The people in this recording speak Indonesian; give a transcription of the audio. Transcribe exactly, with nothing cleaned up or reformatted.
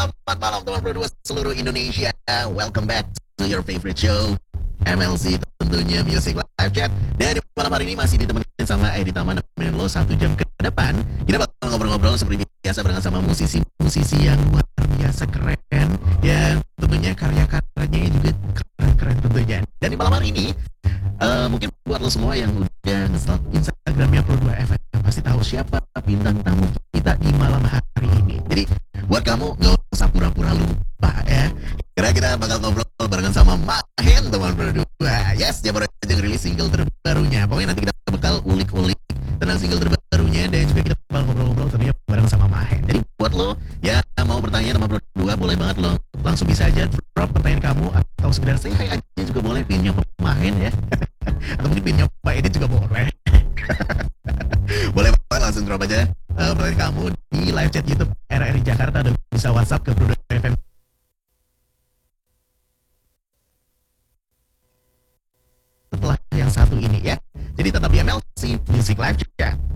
Selamat malam teman berdua seluruh Indonesia. Welcome back to your favorite show M L C, tentunya Music Live Chat. Dan di malam hari ini masih ditemenin sama Edi Taman, nemenin lo satu jam ke depan. Kita bakal ngobrol-ngobrol seperti biasa barengan sama musisi-musisi yang luar biasa keren. Ya tentunya karya-karyanya juga keren-keren tentunya. Dan di malam hari ini uh, mungkin buat lo semua yang udah nge-stalk Instagramnya Pro dua F M pasti tahu siapa bintang tamu kita di malam hari ini. Jadi buat kamu gak usah pura-pura lupa ya. Karena kita bakal ngobrol barengan sama Mahen teman berdua. Yes, dia baru aja ngerilis single terbarunya. Pokoknya nanti kita bakal ulik-ulik tentang single terbarunya. Dan juga kita bakal ngobrol-ngobrol tentunya bareng sama Mahen. Jadi buat lo ya mau bertanya teman berdua, boleh banget lo langsung bisa aja drop pertanyaan kamu. Atau sekedar say hi aja juga boleh. Pinnya Pak Mahen ya. Atau mungkin pinnya Pak Edi juga boleh. Boleh banget langsung drop aja uh, pertanyaan kamu di live chat YouTube R R I Jakarta, dan bisa WhatsApp ke Pro dua F M setelah yang satu ini ya. Jadi tetap di M L C Music Live Chat.